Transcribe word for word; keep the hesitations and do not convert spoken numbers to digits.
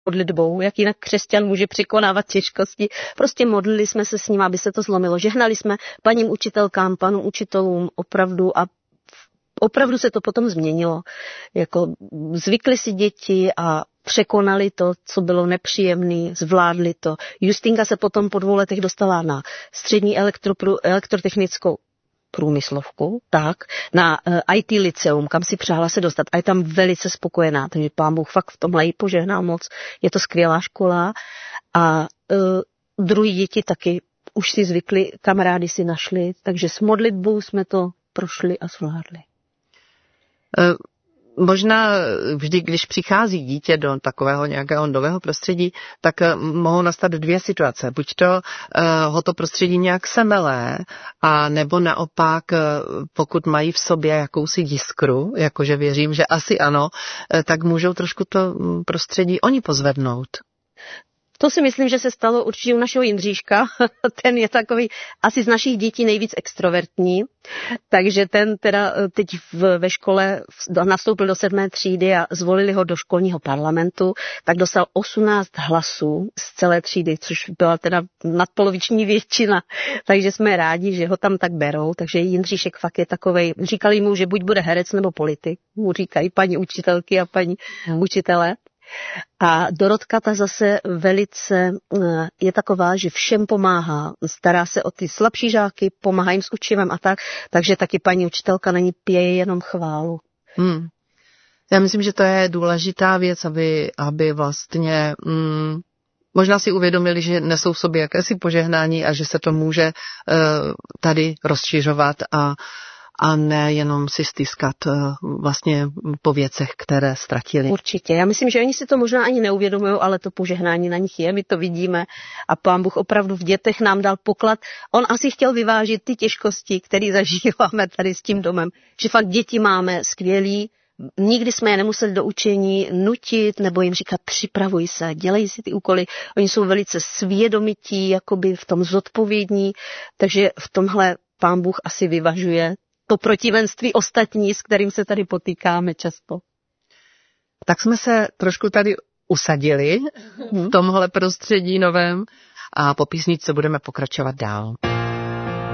modlitbou, jak jinak křesťan může překonávat těžkosti. Prostě modlili jsme se s ním, aby se to zlomilo. Žehnali jsme paním učitelkám, panům učitelům opravdu a opravdu se to potom změnilo. Jako zvykli si děti a překonali to, co bylo nepříjemné, zvládli to. Justinka se potom po dvou letech dostala na střední elektropru, elektrotechnickou průmyslovku, tak, na uh, í té liceum, kam si přála se dostat. A je tam velice spokojená, takže Pán Bůh fakt v tomhle jí požehnal moc. Je to skvělá škola a uh, druhý děti taky už si zvykli, kamarády si našli, takže s modlitbou jsme to prošli a zvládli. Uh. Možná vždy, když přichází dítě do takového nějakého nového prostředí, tak mohou nastat dvě situace. Buď to uh, ho to prostředí nějak semelé, a nebo naopak, uh, pokud mají v sobě jakousi jiskru, jakože věřím, že asi ano, uh, tak můžou trošku to prostředí oni pozvednout. To si myslím, že se stalo určitě u našeho Jindříška. Ten je takový asi z našich dětí nejvíc extrovertní, takže ten teda teď v, ve škole nastoupil do sedmé třídy a zvolili ho do školního parlamentu, tak dostal osmnáct hlasů z celé třídy, což byla teda nadpoloviční většina, takže jsme rádi, že ho tam tak berou, takže Jindříšek fakt je takovej, říkali mu, že buď bude herec nebo politik, mu říkají paní učitelky a paní učitelé. A Dorotka ta zase velice je taková, že všem pomáhá, stará se o ty slabší žáky, pomáhá jim s učivem a tak, takže taky paní učitelka na ní pěje jenom chválu. Hmm. Já myslím, že to je důležitá věc, aby, aby vlastně mm, možná si uvědomili, že nesou v sobě jakési požehnání a že se to může uh, tady rozšiřovat a a ne jenom si stýskat vlastně po věcech, které ztratili. Určitě. Já myslím, že oni si to možná ani neuvědomují, ale to požehnání na nich je, my to vidíme a Pán Bůh opravdu v dětech nám dal poklad. On asi chtěl vyvážit ty těžkosti, které zažíváme tady s tím domem, že fakt děti máme skvělý, nikdy jsme je nemuseli do učení nutit nebo jim říkat připravuj se, dělej si ty úkoly. Oni jsou velice svědomití, jakoby v tom zodpovědní, takže v tomhle Pán Bůh asi vyvažuje to protivenství ostatní, s kterým se tady potýkáme často. Tak jsme se trošku tady usadili v tomhle prostředí novém a po písničce budeme pokračovat dál.